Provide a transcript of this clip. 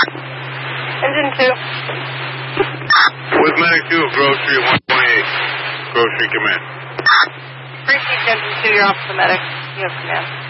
Engine 2. With Medic 2 of Grove Street 128. Grove Street, command. Brief Engine 2, you're off the Medic. You have command.